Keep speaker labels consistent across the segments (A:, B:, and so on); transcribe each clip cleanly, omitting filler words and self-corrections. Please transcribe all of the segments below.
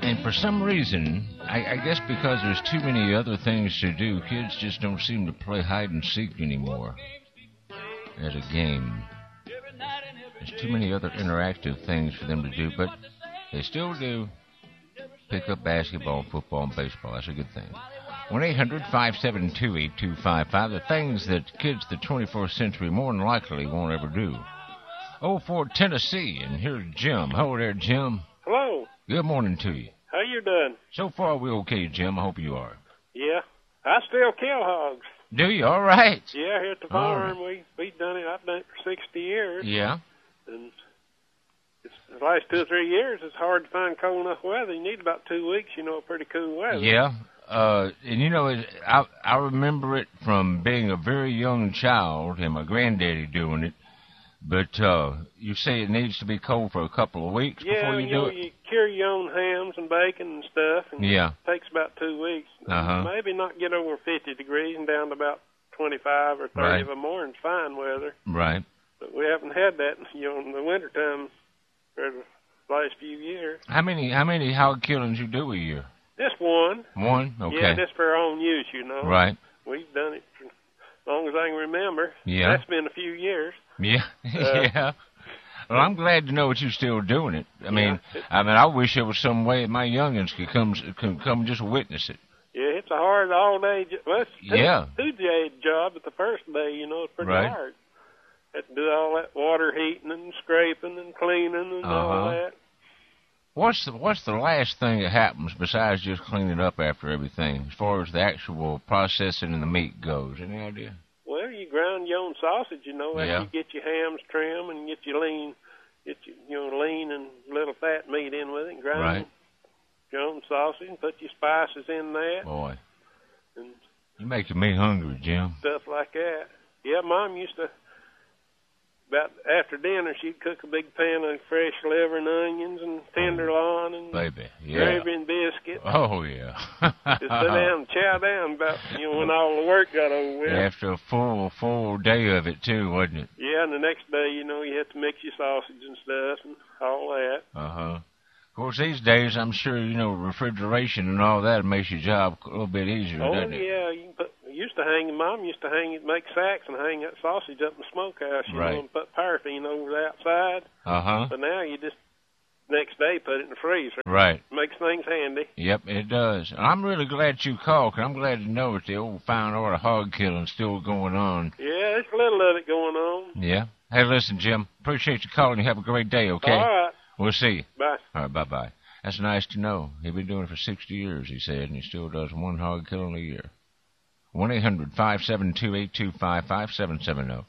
A: And for some reason, I guess because there's too many other things to do, kids just don't seem to play hide and seek anymore as a game. There's too many other interactive things for them to do, but they still do pick up basketball, football, and baseball. That's a good thing. 1-800-572-8255, the things that kids of the 21st century more than likely won't ever do. Oh, for Tennessee, and here's Jim. Hello there, Jim.
B: Hello.
A: Good morning to you.
B: How you doing?
A: So far, we're okay, Jim. I hope you are.
B: Yeah. I still kill hogs.
A: Do you? All right.
B: Yeah, here at the farm, we've done it. I've done it for 60 years.
A: Yeah.
B: And the last 2 or 3 years, it's hard to find cold enough weather. You need about 2 weeks, pretty cool weather.
A: Yeah. And I remember it from being a very young child and my granddaddy doing it. But you say it needs to be cold for a couple of weeks before you do it?
B: Yeah, you cure your own hams and bacon and stuff. And
A: yeah.
B: It takes about 2 weeks.
A: Uh-huh.
B: Maybe not get over 50 degrees and down to about 25 or 30
A: right.
B: of a morning's fine weather.
A: Right.
B: But we haven't had that, in the wintertime for the last few years.
A: How many hog killings you do a year?
B: Just one.
A: One? Okay.
B: Yeah, just for our own use,
A: Right.
B: We've done it for as long as I can remember.
A: Yeah.
B: That's been a few years.
A: Yeah. Yeah. Well, I'm glad to know that you're still doing it. I wish there was some way my youngins could come just witness it.
B: Yeah, it's a hard all-day well,
A: it's
B: two-day job, but the first day, it's pretty
A: right.
B: hard. Have to do all that water heating and scraping and cleaning and all that.
A: What's the last thing that happens besides just cleaning up after everything, as far as the actual processing and the meat goes? Any idea?
B: Well, you grind your own sausage, after you get your hams trimmed and get your lean and little fat meat in with it, and grind
A: right.
B: your own sausage and put your spices in that.
A: Boy,
B: and
A: you're making me hungry, Jim.
B: Stuff like that. Yeah, Mom used to. About after dinner, she'd cook a big pan of fresh liver and onions and tenderloin and gravy and biscuit.
A: Oh, yeah.
B: Just sit down and chow down about, when all the work got over with.
A: After a full day of it, too, wasn't it?
B: Yeah, and the next day, you have to mix your sausage and stuff and all that.
A: Uh-huh. Of course, these days, I'm sure, refrigeration and all that makes your job a little bit easier, doesn't it?
B: Oh, yeah. Mom used to make sacks and hang that sausage up in the smokehouse,
A: right.
B: And put paraffin over the outside.
A: Uh-huh.
B: But now you just, next day, put it in the freezer.
A: Right.
B: Makes things handy.
A: Yep, it does. I'm really glad you called, because I'm glad to know that the old fine order hog killing's still going on.
B: Yeah, there's a little of it going on.
A: Yeah. Hey, listen, Jim, appreciate you calling. You have a great day, okay?
B: All right.
A: We'll see you.
B: Bye.
A: All right, bye-bye. That's nice to know. He's been doing it for 60 years, he said, and he still does one hog killing a year. 1-800-572-8255,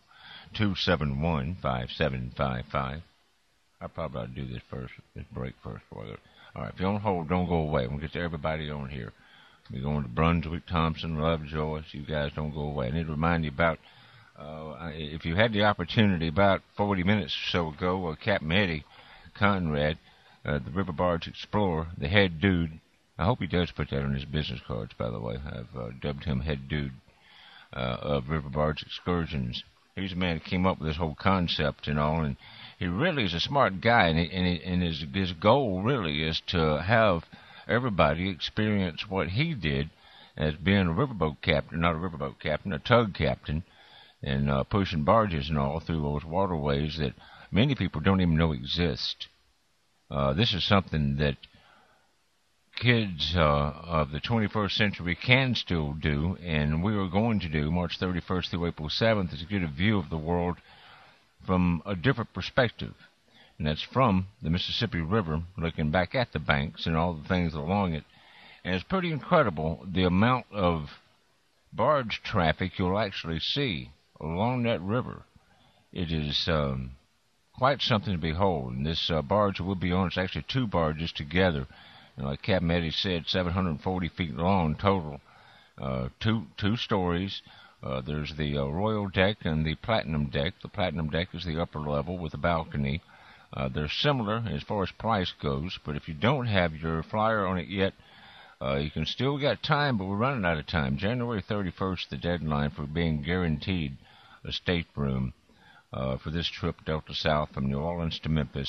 A: 770-271-5755. I probably ought to do this break first. All right, if you don't hold, don't go away. We'll get to everybody on here. We're going to Brunswick, Thompson, Lovejoy. You guys don't go away. I need to remind you about, if you had the opportunity about 40 minutes or so ago, Captain Eddie Conrad, the River Barge Explorer, the head dude. I hope he does put that on his business cards, by the way. I've dubbed him head dude of River Barge Excursions. He's the man who came up with this whole concept and all, and he really is a smart guy, and his goal really is to have everybody experience what he did as being a riverboat captain, not a riverboat captain, a tug captain, and pushing barges and all through those waterways that many people don't even know exist. This is something that kids of the 21st century can still do, and we are going to do March 31st through April 7th, is to get a view of the world from a different perspective. And that's from the Mississippi River, looking back at the banks and all the things along it. And it's pretty incredible the amount of barge traffic you'll actually see along that river. It is quite something to behold. And this barge we'll be on, it's actually two barges together. And like Captain Eddie said, 740 feet long total. Two stories. There's the Royal Deck and the Platinum Deck. The Platinum Deck is the upper level with a balcony. They're similar as far as price goes, but if you don't have your flyer on it yet, you can still get time, but we're running out of time. January 31st, the deadline for being guaranteed a stateroom for this trip, Delta South from New Orleans to Memphis.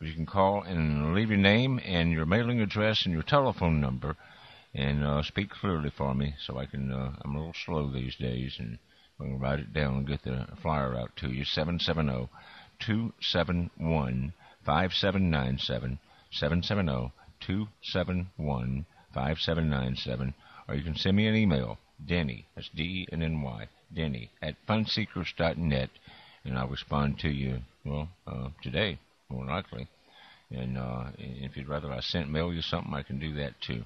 A: But you can call and leave your name and your mailing address and your telephone number, and speak clearly for me, so I can. I'm a little slow these days, and I'm going to write it down and get the flyer out to you. 770-271-5797. 770-271-5797. Or you can send me an email, Denny, that's D-E-N-N-Y, Denny, at funseekers.net, and I'll respond to you, today, more likely. And if you'd rather I mail you something, I can do that too.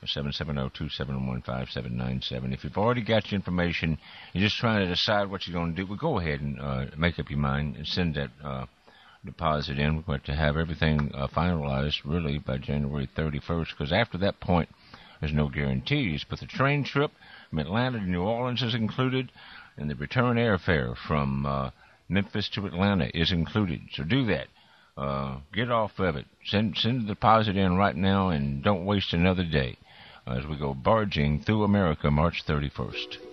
A: 770-271-5797. If you've already got your information, you're just trying to decide what you're going to do, well, go ahead and make up your mind and send that deposit in. We're going to have everything finalized, really, by January 31st, because after that point, there's no guarantees. But the train trip from Atlanta to New Orleans is included, and the return airfare from Memphis to Atlanta is included. So do that. Get off of it. Send the deposit in right now, and don't waste another day as we go barging through America March 31st.